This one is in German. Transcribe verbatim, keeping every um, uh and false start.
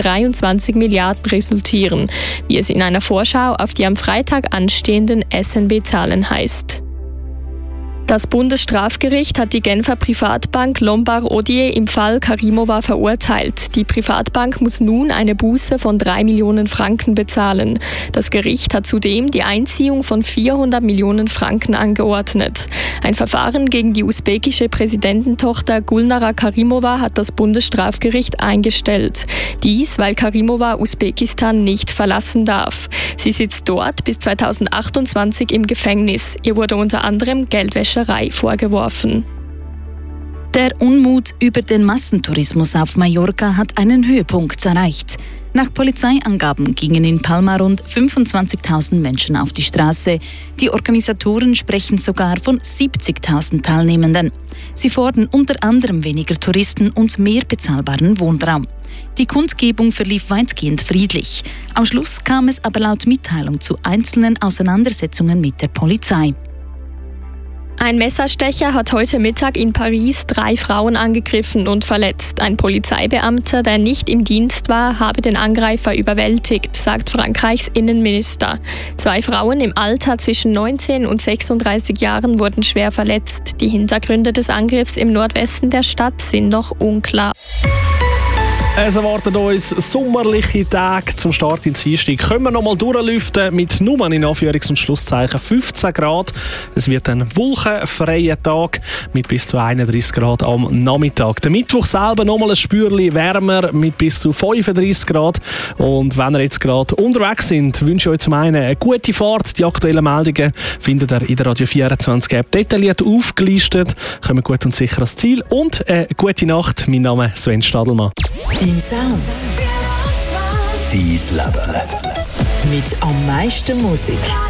dreiundzwanzig Milliarden resultieren, wie es in einer Vorschau auf die am Freitag anstehenden S N B-Zahlen heißt. Das Bundesstrafgericht hat die Genfer Privatbank Lombard Odier im Fall Karimova verurteilt. Die Privatbank muss nun eine Buße von drei Millionen Franken bezahlen. Das Gericht hat zudem die Einziehung von vierhundert Millionen Franken angeordnet. Ein Verfahren gegen die usbekische Präsidententochter Gulnara Karimova hat das Bundesstrafgericht eingestellt. Dies, weil Karimova Usbekistan nicht verlassen darf. Sie sitzt dort bis zweitausendachtundzwanzig im Gefängnis. Ihr wurde unter anderem Geldwäscherei vorgeworfen. Der Unmut über den Massentourismus auf Mallorca hat einen Höhepunkt erreicht. Nach Polizeiangaben gingen in Palma rund fünfundzwanzigtausend Menschen auf die Straße. Die Organisatoren sprechen sogar von siebzigtausend Teilnehmenden. Sie fordern unter anderem weniger Touristen und mehr bezahlbaren Wohnraum. Die Kundgebung verlief weitgehend friedlich. Am Schluss kam es aber laut Mitteilung zu einzelnen Auseinandersetzungen mit der Polizei. Ein Messerstecher hat heute Mittag in Paris drei Frauen angegriffen und verletzt. Ein Polizeibeamter, der nicht im Dienst war, habe den Angreifer überwältigt, sagt Frankreichs Innenminister. Zwei Frauen im Alter zwischen neunzehn und sechsunddreißig Jahren wurden schwer verletzt. Die Hintergründe des Angriffs im Nordwesten der Stadt sind noch unklar. Es erwarten uns sommerliche Tage zum Start ins Dienstag. Können wir noch mal durchlüften mit nur in Anführungs- und Schlusszeichen fünfzehn Grad. Es wird ein wolkenfreier Tag mit bis zu einunddreißig Grad am Nachmittag. Der Mittwoch selber noch mal ein Spürchen wärmer mit bis zu fünfunddreißig Grad. Und wenn ihr jetzt gerade unterwegs sind, wünsche ich euch zum einen eine gute Fahrt. Die aktuellen Meldungen findet ihr in der Radio vierundzwanzig App detailliert aufgelistet. Kommen gut und sicher ans Ziel. Und eine gute Nacht. Mein Name ist Sven Stadelmann. Dein Sound. Dein Leben. Mit am meisten Musik.